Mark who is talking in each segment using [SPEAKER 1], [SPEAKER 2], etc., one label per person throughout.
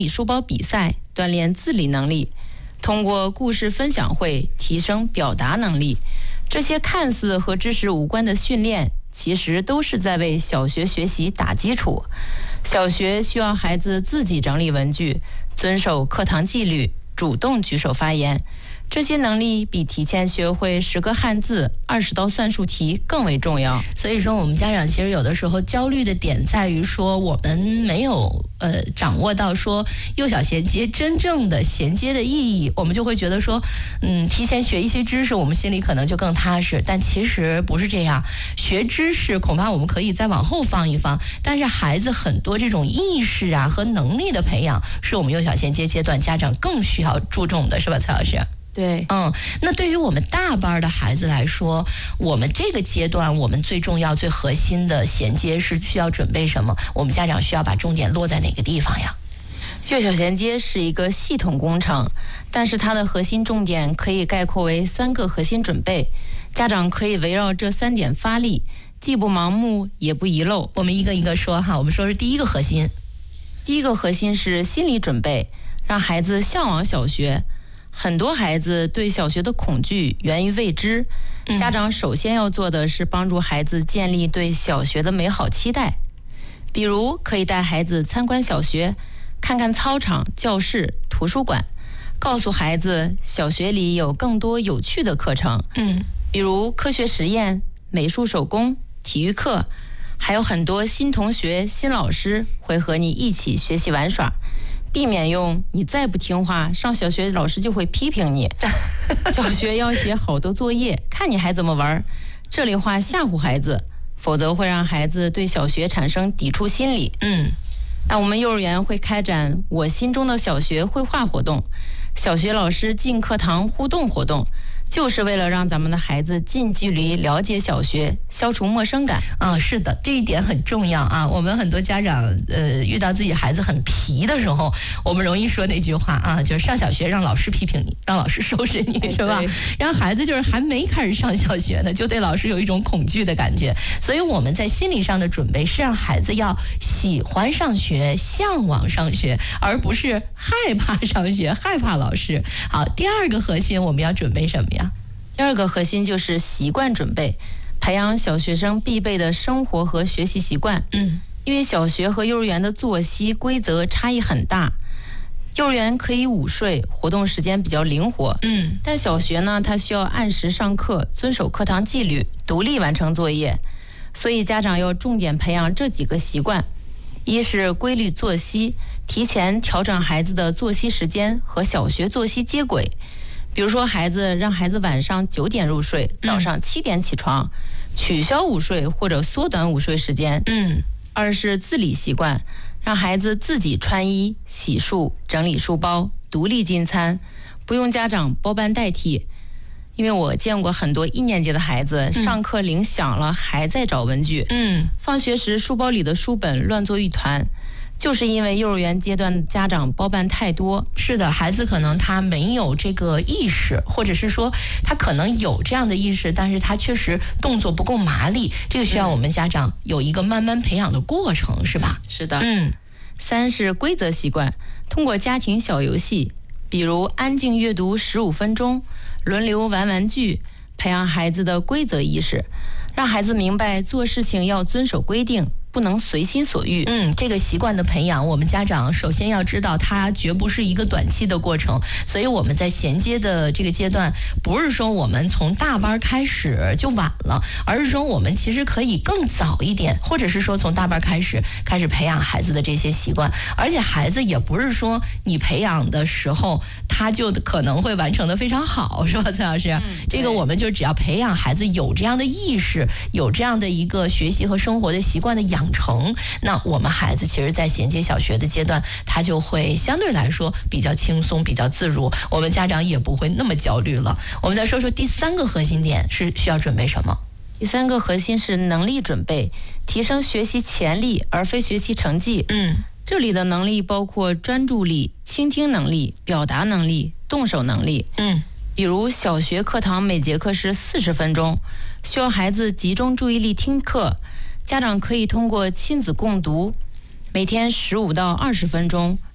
[SPEAKER 1] 理书包比赛锻炼自理能力，通过故事分享会提升表达能力。这些看似和知识无关的训练，其实都是在为小学学习打基础。小学需要孩子自己整理文具，遵守课堂纪律，主动举手发言。这些能力比提前学会10个汉字、20道算术题更为重要。
[SPEAKER 2] 所以说，我们家长其实有的时候焦虑的点在于说，我们没有掌握到说幼小衔接真正的衔接的意义，我们就会觉得说，提前学一些知识，我们心里可能就更踏实。但其实不是这样，学知识恐怕我们可以再往后放一放，但是孩子很多这种意识啊和能力的培养，是我们幼小衔接阶段家长更需要注重的，是吧，蔡老师？
[SPEAKER 1] 对，
[SPEAKER 2] 那对于我们大班的孩子来说，我们这个阶段我们最重要、最核心的衔接是需要准备什么？我们家长需要把重点落在哪个地方呀？
[SPEAKER 1] 幼小衔接是一个系统工程，但是它的核心重点可以概括为3个核心准备，家长可以围绕这3点发力，既不盲目也不遗漏。
[SPEAKER 2] 我们一个一个说哈，我们说是第一个核心。
[SPEAKER 1] 第一个核心是心理准备，让孩子向往小学。很多孩子对小学的恐惧源于未知，家长首先要做的是帮助孩子建立对小学的美好期待。比如可以带孩子参观小学，看看操场、教室、图书馆，告诉孩子小学里有更多有趣的课程，比如科学实验、美术手工、体育课，还有很多新同学、新老师会和你一起学习玩耍。避免用你再不听话，上小学老师就会批评你。小学要写好多作业，看你还怎么玩。这类话吓唬孩子，否则会让孩子对小学产生抵触心理。那我们幼儿园会开展我心中的小学绘画活动，小学老师进课堂互动活动，就是为了让咱们的孩子近距离了解小学，消除陌生感。
[SPEAKER 2] 是的，这一点很重要啊。我们很多家长遇到自己孩子很皮的时候，我们容易说那句话啊，就是上小学让老师批评你，让老师收拾你，是吧？然后孩子就是还没开始上小学呢，就对老师有一种恐惧的感觉。所以我们在心理上的准备是让孩子要喜欢上学，向往上学，而不是害怕上学，害怕老师。好，第二个核心我们要准备什么呀？
[SPEAKER 1] 第二个核心就是习惯准备，培养小学生必备的生活和学习习惯。因为小学和幼儿园的作息规则差异很大，幼儿园可以午睡，活动时间比较灵活。但小学呢，它需要按时上课，遵守课堂纪律，独立完成作业。所以家长要重点培养这几个习惯：一是规律作息，提前调整孩子的作息时间和小学作息接轨。比如说让孩子晚上9点入睡，早上7点起床，取消午睡或者缩短午睡时间。二是自理习惯，让孩子自己穿衣、洗漱、整理书包，独立进餐，不用家长包办代替。因为我见过很多1年级的孩子，上课铃响了还在找文具，放学时书包里的书本乱作一团。就是因为幼儿园阶段家长包办太多。
[SPEAKER 2] 是的，孩子可能他没有这个意识，或者是说他可能有这样的意识，但是他确实动作不够麻利，这个需要我们家长有一个慢慢培养的过程，是吧？
[SPEAKER 1] 是的。3是规则习惯，通过家庭小游戏，比如安静阅读15分钟，轮流玩玩具，培养孩子的规则意识，让孩子明白做事情要遵守规定，不能随心所欲。
[SPEAKER 2] 这个习惯的培养，我们家长首先要知道，它绝不是一个短期的过程。所以我们在衔接的这个阶段，不是说我们从大班开始就晚了，而是说我们其实可以更早一点，或者是说从大班开始培养孩子的这些习惯。而且孩子也不是说你培养的时候，他就可能会完成的非常好，是吧，蔡老师？这个我们就只要培养孩子有这样的意识，有这样的一个学习和生活的习惯的养成，那我们孩子其实在衔接小学的阶段，他就会相对来说比较轻松，比较自如，我们家长也不会那么焦虑了。我们再说说第3个核心点是需要准备什么？
[SPEAKER 1] 第3个核心是能力准备，提升学习潜力而非学习成绩。这里的能力包括专注力、倾听能力、表达能力、动手能力。比如小学课堂每节课是40分钟，需要孩子集中注意力听课，家长可以通过亲子共读，每天15到20分钟，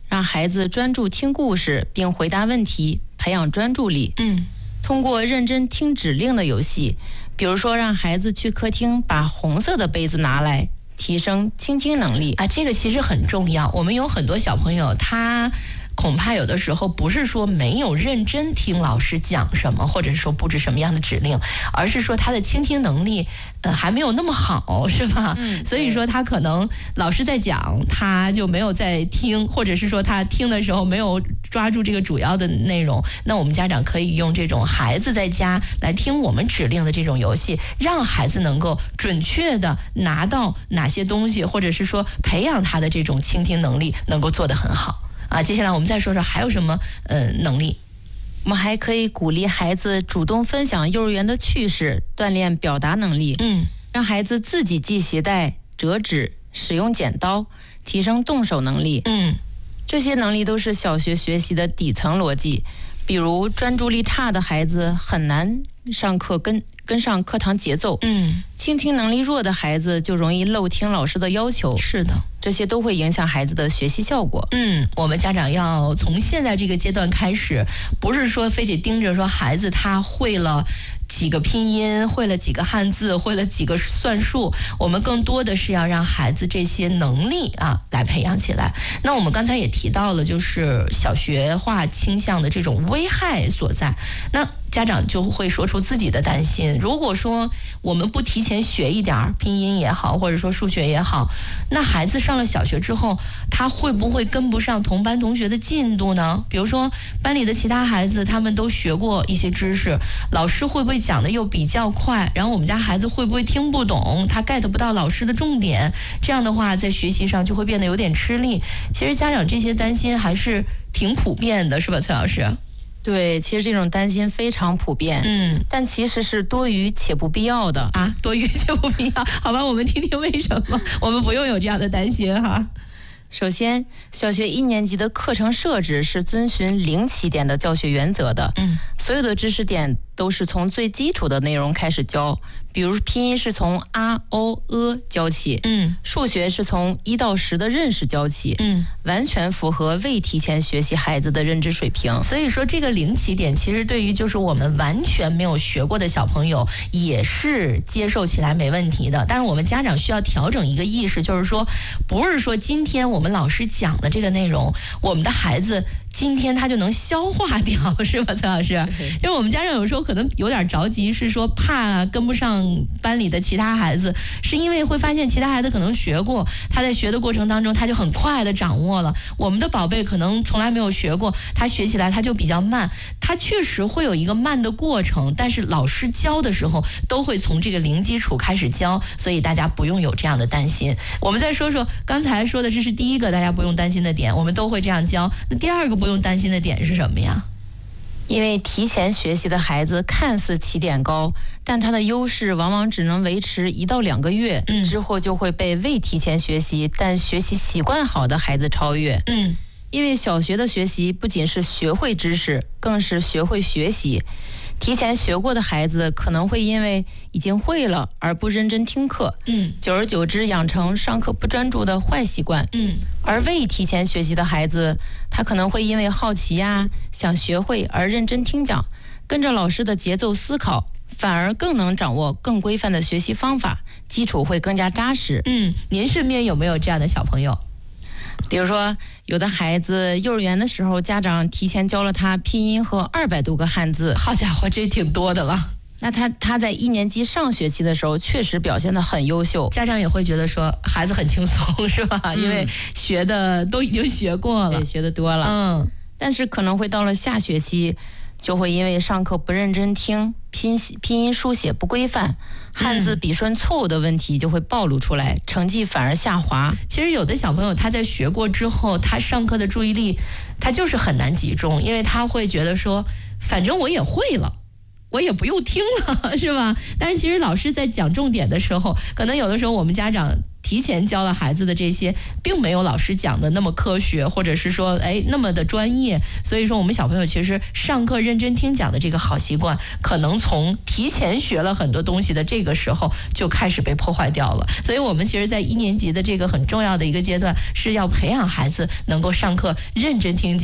[SPEAKER 1] 让孩子专注听故事并回答问题，培养专注力。通过认真听指令的游戏，比如说让孩子去客厅把红色的杯子拿来，提升倾听能力
[SPEAKER 2] 啊，这个其实很重要。我们有很多小朋友，他恐怕有的时候不是说没有认真听老师讲什么，或者是说布置什么样的指令，而是说他的倾听能力还没有那么好，是吧？所以说他可能老师在讲，他就没有在听，或者是说他听的时候没有抓住这个主要的内容。那我们家长可以用这种孩子在家来听我们指令的这种游戏，让孩子能够准确的拿到哪些东西，或者是说培养他的这种倾听能力能够做得很好。接下来我们再说说还有什么能力。
[SPEAKER 1] 我们还可以鼓励孩子主动分享幼儿园的趣事，锻炼表达能力。让孩子自己系鞋带、折纸、使用剪刀，提升动手能力。这些能力都是小学学习的底层逻辑。比如专注力差的孩子很难上课跟上课堂节奏。倾听能力弱的孩子就容易漏听老师的要求。
[SPEAKER 2] 是的，
[SPEAKER 1] 这些都会影响孩子的学习效果。
[SPEAKER 2] 我们家长要从现在这个阶段开始，不是说非得盯着说孩子他会了几个拼音，会了几个汉字，会了几个算术，我们更多的是要让孩子这些能力来培养起来。那我们刚才也提到了，就是小学化倾向的这种危害所在。那家长就会说出自己的担心，如果说我们不提前学一点拼音也好，或者说数学也好，那孩子上了小学之后，他会不会跟不上同班同学的进度呢？比如说班里的其他孩子他们都学过一些知识，老师会不会讲的又比较快，然后我们家孩子会不会听不懂，他 get 不到老师的重点，这样的话在学习上就会变得有点吃力。其实家长这些担心还是挺普遍的，是吧，崔老师？
[SPEAKER 1] 对，其实这种担心非常普遍，但其实是多余且不必要的
[SPEAKER 2] 多余且不必要。好吧，我们听听为什么我们不用有这样的担心哈。
[SPEAKER 1] 首先，小学1年级的课程设置是遵循零起点的教学原则的，所有的知识点都是从最基础的内容开始教，比如拼音是从啊、哦、教起，数学是从1到10的认识教起，完全符合未提前学习孩子的认知水平。
[SPEAKER 2] 所以说这个零起点其实对于就是我们完全没有学过的小朋友也是接受起来没问题的。但是我们家长需要调整一个意识，就是说不是说今天我们老师讲的这个内容，我们的孩子今天他就能消化掉，是吧，崔老师？因为我们家长有时候可能有点着急，是说怕跟不上班里的其他孩子，是因为会发现其他孩子可能学过，他在学的过程当中他就很快的掌握了，我们的宝贝可能从来没有学过，他学起来他就比较慢，他确实会有一个慢的过程，但是老师教的时候都会从这个零基础开始教，所以大家不用有这样的担心。我们再说说刚才说的，这是第一个大家不用担心的点，我们都会这样教。那第二个不用担心的点是什么呀？
[SPEAKER 1] 因为提前学习的孩子看似起点高，但他的优势往往只能维持1到2个月，之后就会被未提前学习但学习习惯好的孩子超越。因为小学的学习不仅是学会知识，更是学会学习。提前学过的孩子可能会因为已经会了而不认真听课，久而久之养成上课不专注的坏习惯。而未提前学习的孩子，他可能会因为好奇想学会而认真听讲，跟着老师的节奏思考，反而更能掌握更规范的学习方法，基础会更加扎实。
[SPEAKER 2] 您身边有没有这样的小朋友？
[SPEAKER 1] 比如说有的孩子幼儿园的时候，家长提前教了他拼音和200多个汉字。
[SPEAKER 2] 好家伙，这挺多的了。
[SPEAKER 1] 那他在1年级上学期的时候确实表现得很优秀，
[SPEAKER 2] 家长也会觉得说孩子很轻松，是吧？因为学的都已经学过了，
[SPEAKER 1] 对，学得多了。但是可能会到了下学期，就会因为上课不认真听，拼音书写不规范，汉字笔顺错误的问题就会暴露出来，成绩反而下滑。
[SPEAKER 2] 其实有的小朋友他在学过之后，他上课的注意力他就是很难集中，因为他会觉得说反正我也会了，我也不用听了，是吧？但是其实老师在讲重点的时候，可能有的时候我们家长提前教了孩子的这些，并没有老师讲的那么科学，或者是说那么的专业。所以说我们小朋友其实上课认真听讲的这个好习惯，可能从提前学了很多东西的这个时候就开始被破坏掉了。所以我们其实在1年级的这个很重要的一个阶段，是要培养孩子能够上课认真听讲。